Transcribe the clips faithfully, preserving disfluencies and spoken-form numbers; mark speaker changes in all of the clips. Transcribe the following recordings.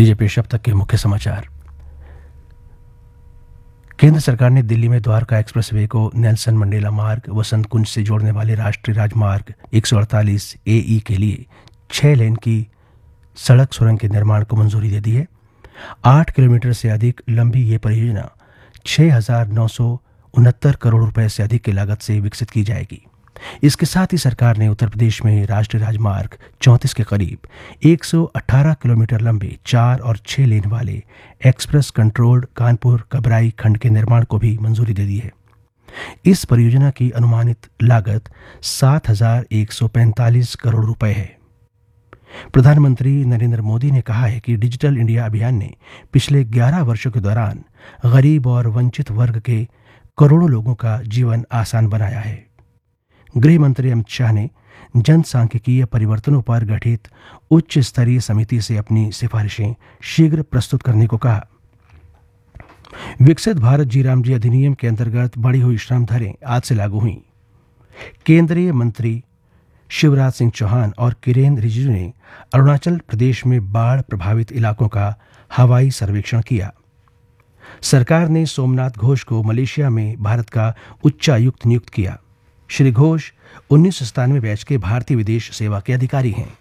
Speaker 1: लीजिए पेश अब तक के मुख्य समाचार। केंद्र सरकार ने दिल्ली में द्वारका एक्सप्रेसवे को नेल्सन मंडेला मार्ग वसंत कुंज से जोड़ने वाले राष्ट्रीय राजमार्ग एक सौ अड़तालीस ए ई के लिए छह लेन की सड़क सुरंग के निर्माण को मंजूरी दे दी है। आठ किलोमीटर से अधिक लंबी ये परियोजना छह हजार नौ सौ उनहत्तर करोड़ रुपए से अधिक की लागत से विकसित की जाएगी। इसके साथ ही सरकार ने उत्तर प्रदेश में राष्ट्रीय राजमार्ग चौंतीस के करीब एक सौ अठारह किलोमीटर लंबे चार और छह लेन वाले एक्सप्रेस कंट्रोल्ड कानपुर कबराई खंड के निर्माण को भी मंजूरी दे दी है। इस परियोजना की अनुमानित लागत सात हजार एक सौ पैंतालीस करोड़ रुपए है। प्रधानमंत्री नरेंद्र मोदी ने कहा है कि डिजिटल इंडिया अभियान ने पिछले ग्यारह वर्षों के दौरान गरीब और वंचित वर्ग के करोड़ों लोगों का जीवन आसान बनाया है। गृह मंत्री अमित शाह ने जनसांख्यिकीय परिवर्तनों पर गठित उच्च स्तरीय समिति से अपनी सिफारिशें शीघ्र प्रस्तुत करने को कहा। विकसित भारत जी राम जी अधिनियम के अंतर्गत बढ़ी हुई श्रम दरें आज से लागू हुई। केंद्रीय मंत्री शिवराज सिंह चौहान और किरेन रिजिजू ने अरुणाचल प्रदेश में बाढ़ प्रभावित इलाकों का हवाई सर्वेक्षण किया। सरकार ने सोमनाथ घोष को मलेशिया में भारत का उच्चायुक्त नियुक्त किया। श्री घोष उन्नीस सौ सतानवे बैच के भारतीय विदेश सेवा के अधिकारी हैं।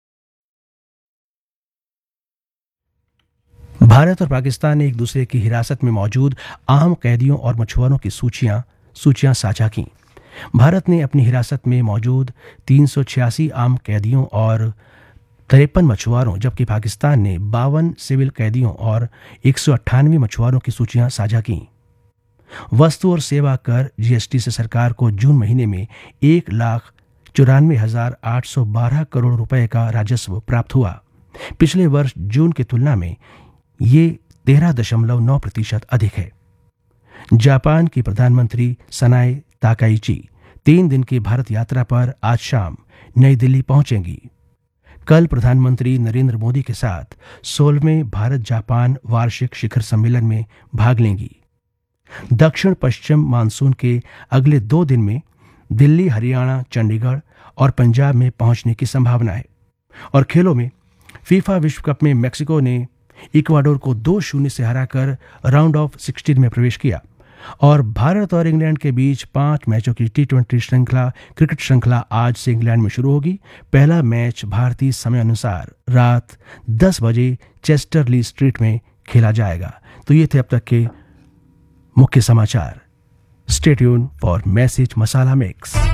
Speaker 1: भारत और पाकिस्तान ने एक दूसरे की हिरासत में मौजूद आम कैदियों और मछुआरों की सूचियां सूचियां साझा की। भारत ने अपनी हिरासत में मौजूद तीन सौ छियासी आम कैदियों और तिरपन मछुआरों, जबकि पाकिस्तान ने बावन सिविल कैदियों और एक सौ अट्ठानवे मछुआरों की सूचियां साझा की। वस्तु और सेवा कर जीएसटी से सरकार को जून महीने में एक लाख चौरानवे हजार आठ सौ बारह करोड़ रुपए का राजस्व प्राप्त हुआ। पिछले वर्ष जून की तुलना में ये तेरह दशमलव नौ प्रतिशत अधिक है। जापान की प्रधानमंत्री सनाए ताकाइची तीन दिन की भारत यात्रा पर आज शाम नई दिल्ली पहुंचेंगी। कल प्रधानमंत्री नरेंद्र मोदी के साथ सोलहवें भारत जापान वार्षिक शिखर सम्मेलन में भाग लेंगी। दक्षिण पश्चिम मानसून के अगले दो दिन में दिल्ली, हरियाणा, चंडीगढ़ और पंजाब में पहुंचने की संभावना है। और खेलों में फीफा विश्व कप में मैक्सिको ने इक्वाडोर को दो शून्य से हराकर राउंड ऑफ सिक्सटीन में प्रवेश किया। और भारत और इंग्लैंड के बीच पांच मैचों की टी ट्वेंटी श्रृंखला क्रिकेट श्रृंखला आज से इंग्लैंड में शुरू होगी। पहला मैच भारतीय समय अनुसार रात दस बजे चेस्टर ली स्ट्रीट में खेला जाएगा। तो ये थे अब तक के मुख्य समाचार। Stay tune for message masala mix.